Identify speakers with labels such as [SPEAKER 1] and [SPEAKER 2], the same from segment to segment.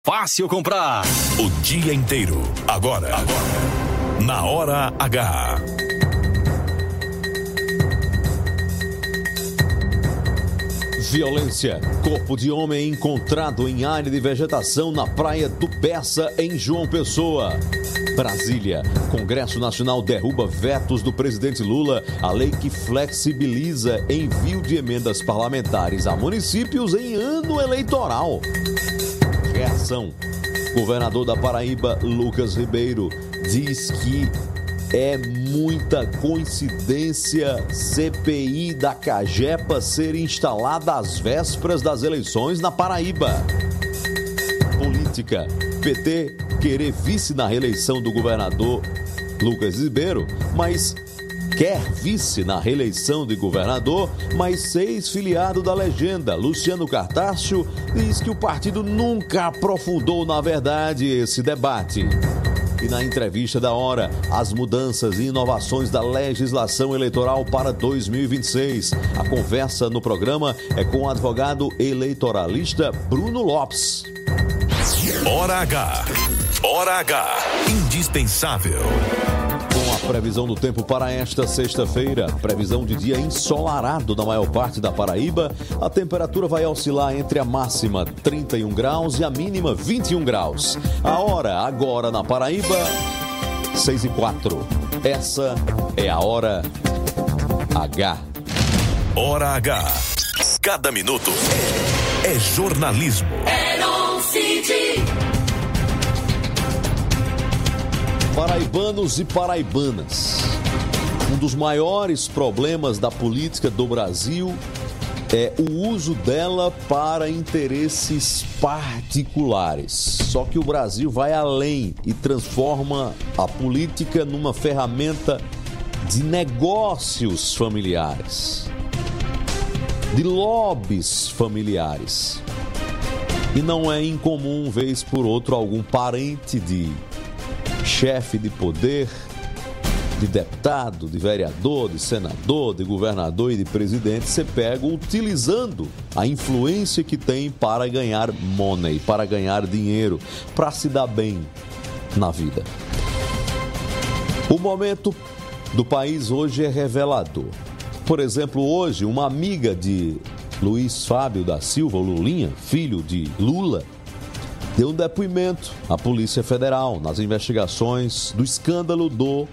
[SPEAKER 1] Fácil comprar
[SPEAKER 2] o dia inteiro. Agora. Na Hora H.
[SPEAKER 3] Violência. Corpo de homem encontrado em área de vegetação na praia do Bessa, em João Pessoa. Brasília. Congresso Nacional derruba vetos do presidente Lula a lei que flexibiliza envio de emendas parlamentares a municípios em ano eleitoral. Reação. Governador da Paraíba, Lucas Ribeiro, diz que é muita coincidência CPI da Cagepa ser instalada às vésperas das eleições na Paraíba. Política. PT querer vice na reeleição do governador Lucas Ribeiro, mas quer vice na reeleição de governador, mas ex-filiado da legenda, Luciano Cartacho, diz que o partido nunca aprofundou, na verdade, esse debate. E na entrevista da hora, as mudanças e inovações da legislação eleitoral para 2026. A conversa no programa é com o advogado eleitoralista Bruno Lopes.
[SPEAKER 2] Hora H. Hora H. Indispensável.
[SPEAKER 3] Com a previsão do tempo para esta sexta-feira, previsão de dia ensolarado na maior parte da Paraíba, a temperatura vai oscilar entre a máxima 31 graus e a mínima 21 graus. A hora agora na Paraíba, 6h04. Essa é a Hora H.
[SPEAKER 2] Hora H. Cada minuto é jornalismo.
[SPEAKER 3] Paraibanos e paraibanas, um dos maiores problemas da política do Brasil é o uso dela para interesses particulares. Só que o Brasil vai além e transforma a política numa ferramenta de negócios familiares, de lobbies familiares. E não é incomum, vez por outra, algum parente de chefe de poder, de deputado, de vereador, de senador, de governador e de presidente ser pego utilizando a influência que tem para ganhar money, para ganhar dinheiro, para se dar bem na vida. O momento do país hoje é revelador. Por exemplo, hoje, uma amiga de Luiz Fábio da Silva, o Lulinha, filho de Lula, deu um depoimento à Polícia Federal nas investigações do escândalo do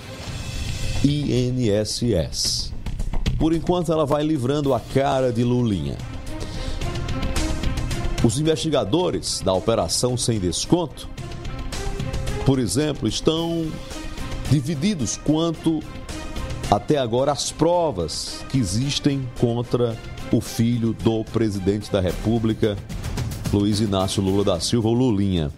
[SPEAKER 3] INSS. Por enquanto, ela vai livrando a cara de Lulinha. Os investigadores da Operação Sem Desconto, por exemplo, estão divididos quanto, até agora, às provas que existem contra o filho do presidente da República, Luiz Inácio Lula da Silva, o Lulinha.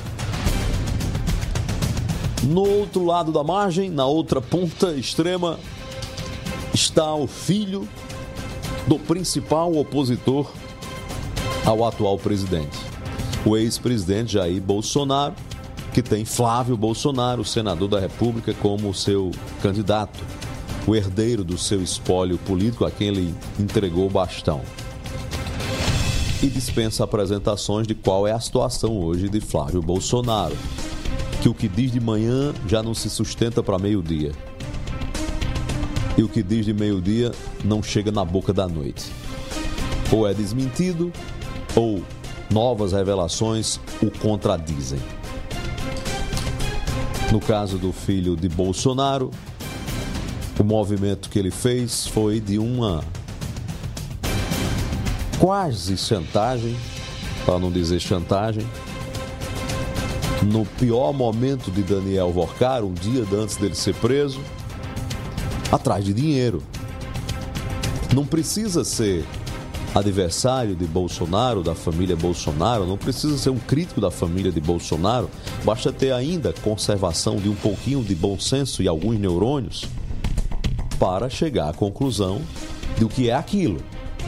[SPEAKER 3] No outro lado da margem, na outra ponta extrema, está o filho do principal opositor ao atual presidente, o ex-presidente Jair Bolsonaro, que tem Flávio Bolsonaro, senador da República, como seu candidato, o herdeiro do seu espólio político a quem ele entregou o bastão. E dispensa apresentações de qual é a situação hoje de Flávio Bolsonaro, que o que diz de manhã já não se sustenta para meio-dia. E o que diz de meio-dia não chega na boca da noite. Ou é desmentido, ou novas revelações o contradizem. No caso do filho de Bolsonaro, o movimento que ele fez foi de uma quase chantagem, para não dizer chantagem, no pior momento de Daniel Vorcar, um dia antes dele ser preso, atrás de dinheiro. Não precisa ser adversário de Bolsonaro, da família Bolsonaro, não precisa ser um crítico da família de Bolsonaro, basta ter ainda conservação de um pouquinho de bom senso e alguns neurônios para chegar à conclusão do que é aquilo.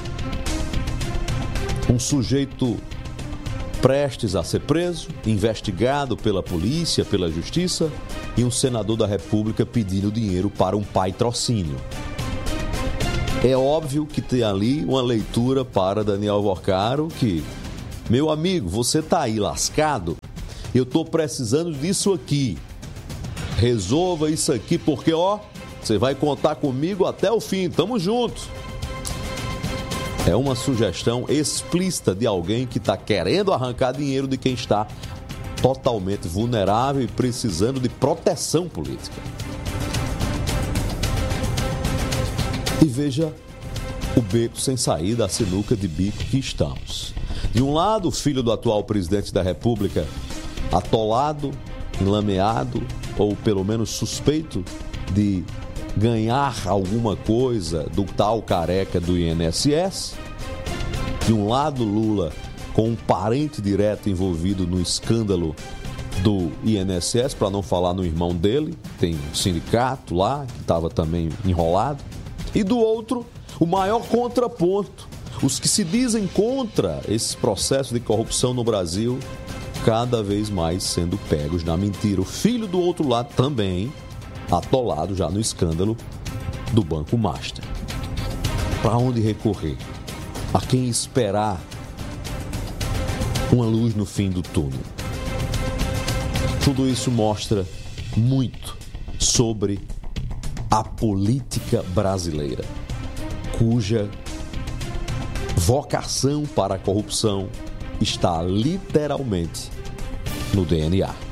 [SPEAKER 3] Um sujeito prestes a ser preso, investigado pela polícia, pela justiça, e um senador da República pedindo dinheiro para um patrocínio. É óbvio que tem ali uma leitura para Daniel Vorcaro, que Meu amigo, você tá aí lascado? Eu tô precisando disso aqui. Resolva isso aqui, porque, ó, você vai contar comigo até o fim. Tamo junto. É uma sugestão explícita de alguém que está querendo arrancar dinheiro de quem está totalmente vulnerável e precisando de proteção política. E veja o beco sem saída, a sinuca de bico que estamos. De um lado, o filho do atual presidente da República, atolado, enlameado, ou pelo menos suspeito de ganhar alguma coisa do tal careca do INSS. De um lado, Lula com um parente direto envolvido no escândalo do INSS, para não falar no irmão dele, tem um sindicato lá que estava também enrolado. E do outro, o maior contraponto, os que se dizem contra esse processo de corrupção no Brasil, cada vez mais sendo pegos na mentira. O filho do outro lado também atolado já no escândalo do Banco Master. Para onde recorrer? A quem esperar uma luz no fim do túnel? Tudo isso mostra muito sobre a política brasileira, cuja vocação para a corrupção está literalmente no DNA.